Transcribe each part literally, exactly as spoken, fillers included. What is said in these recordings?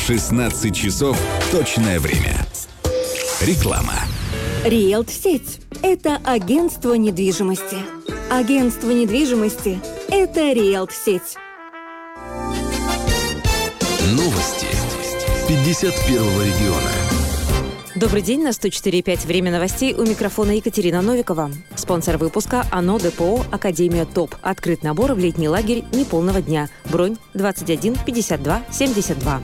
шестнадцать часов точное время. Реклама. Риэлт-сеть – это агентство недвижимости. Агентство недвижимости – это Риэлт-сеть. Новости пятьдесят первого региона. Добрый день, на сто четыре и пять время новостей, у микрофона Екатерина Новикова. Спонсор выпуска АНО ДПО «Академия ТОП». Открыт набор в летний лагерь неполного дня. Бронь двадцать один пятьдесят два семьдесят два.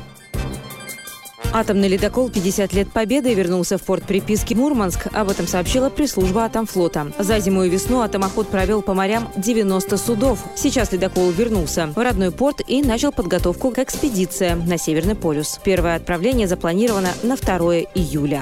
Атомный ледокол «пятьдесят лет Победы» вернулся в порт приписки Мурманск. Об этом сообщила пресс-служба Атомфлота. За зиму и весну атомоход провел по морям девяносто судов. Сейчас ледокол вернулся в родной порт и начал подготовку к экспедиции на Северный полюс. Первое отправление запланировано на второе июля.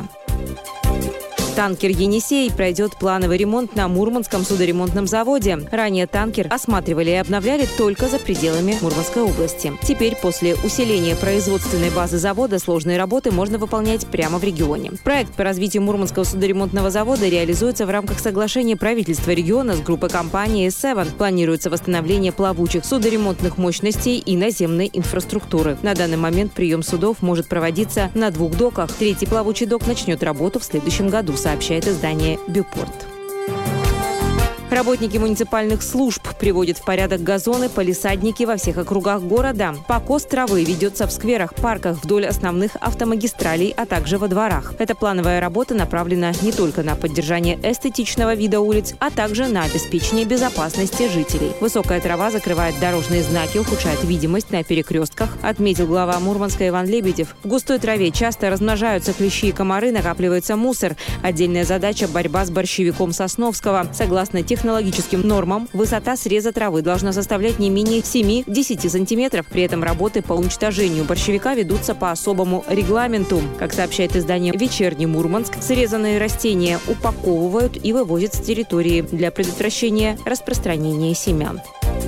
Танкер «Енисей» пройдет плановый ремонт на Мурманском судоремонтном заводе. Ранее танкер осматривали и обновляли только за пределами Мурманской области. Теперь, после усиления производственной базы завода, сложные работы можно выполнять прямо в регионе. Проект по развитию Мурманского судоремонтного завода реализуется в рамках соглашения правительства региона с группой компании эс семь. Планируется восстановление плавучих судоремонтных мощностей и наземной инфраструктуры. На данный момент прием судов может проводиться на двух доках. Третий плавучий док начнет работу в следующем году, сообщает издание «Бюпорт». Работники муниципальных служб приводят в порядок газоны, палисадники во всех округах города. Покос травы ведется в скверах, парках, вдоль основных автомагистралей, а также во дворах. Эта плановая работа направлена не только на поддержание эстетичного вида улиц, а также на обеспечение безопасности жителей. Высокая трава закрывает дорожные знаки, ухудшает видимость на перекрестках, отметил глава Мурманска Иван Лебедев. В густой траве часто размножаются клещи и комары, накапливается мусор. Отдельная задача – борьба с борщевиком Сосновского. Согласно технологическим нормам, высота среза травы должна составлять не менее семь-десять сантиметров. При этом работы по уничтожению борщевика ведутся по особому регламенту. Как сообщает издание «Вечерний Мурманск», срезанные растения упаковывают и вывозят с территории для предотвращения распространения семян.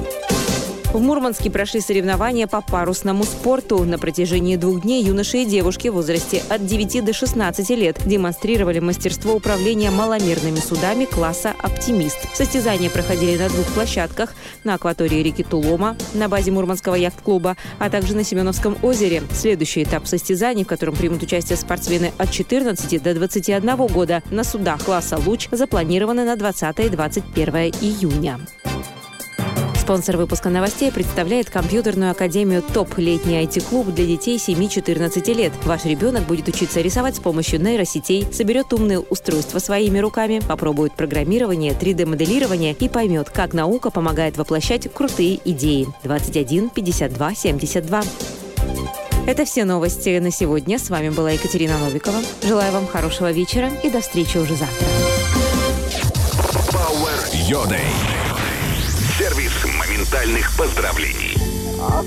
В Мурманске прошли соревнования по парусному спорту. На протяжении двух дней юноши и девушки в возрасте от девяти до шестнадцати лет демонстрировали мастерство управления маломерными судами класса «Оптимист». Состязания проходили на двух площадках – на акватории реки Тулома, на базе Мурманского яхт-клуба, а также на Семеновском озере. Следующий этап состязаний, в котором примут участие спортсмены от четырнадцати до двадцати одного года, на судах класса «Луч» запланированы на двадцатое и двадцать первое июня. Спонсор выпуска новостей представляет компьютерную академию ТОП, летний ай ти-клуб для детей семи-четырнадцати лет. Ваш ребенок будет учиться рисовать с помощью нейросетей, соберет умные устройства своими руками, попробует программирование, три дэ-моделирование и поймет, как наука помогает воплощать крутые идеи. двадцать один пятьдесят два семьдесят два. Это все новости на сегодня. С вами была Екатерина Новикова. Желаю вам хорошего вечера и до встречи уже завтра. Power Your Day. Сервис моментальных поздравлений.